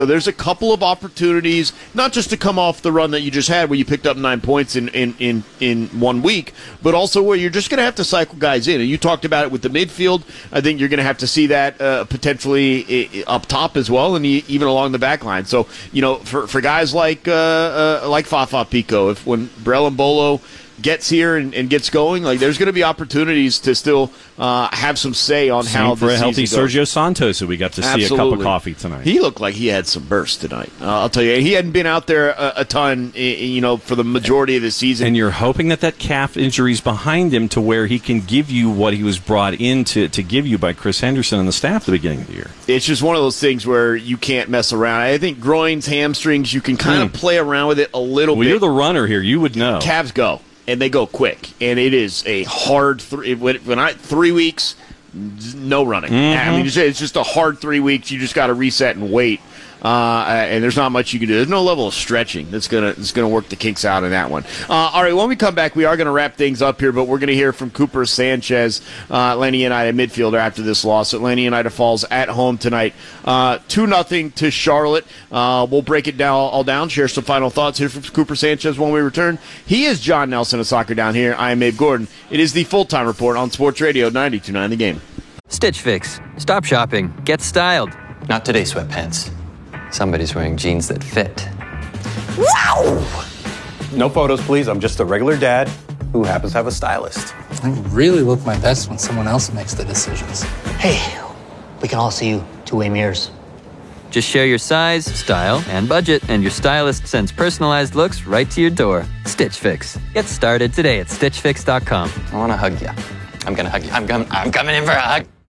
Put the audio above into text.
So there's a couple of opportunities, not just to come off the run that you just had where you picked up 9 points in 1 week, but also where you're just going to have to cycle guys in. And you talked about it with the midfield. I think you're going to have to see that potentially up top as well, and even along the back line. So, for guys like Fafa Pico, when Brel Embolo gets here and gets going, there's going to be opportunities to still have some say on how for the a healthy season goes. Sergio Santos, who we got to see a cup of coffee tonight. He looked like he had some burst tonight. I'll tell you, he hadn't been out there a ton, for the majority of the season. And you're hoping that calf injury's behind him to where he can give you what he was brought in to give you by Chris Henderson and the staff at the beginning of the year. It's just one of those things where you can't mess around. I think groins, hamstrings, you can kind of play around with it a little bit. Well, you're the runner here. You would know. Calves go. And they go quick, and it is a hard 3 weeks, no running. I mean, it's just a hard 3 weeks. You just got to reset and wait. And there's not much you can do. There's no level of stretching that's gonna work the kinks out in that one. All right, when we come back, we are going to wrap things up here, but we're going to hear from Cooper Sanchez, Atlanta United midfielder, after this loss. Atlanta United falls at home tonight, 2-0 to Charlotte. We'll break it all down, share some final thoughts here from Cooper Sanchez when we return. He is John Nelson of Soccer Down Here. I am Abe Gordon. It is the Full-Time Report on Sports Radio 92.9 The Game. Stitch Fix. Stop shopping. Get styled. Not today, sweatpants. Somebody's wearing jeans that fit. Wow! No photos, please. I'm just a regular dad who happens to have a stylist. I really look my best when someone else makes the decisions. Hey, we can all see you two-way mirrors. Just share your size, style, and budget, and your stylist sends personalized looks right to your door. Stitch Fix. Get started today at StitchFix.com. I want to hug you. I'm going to hug you. I'm coming in for a hug.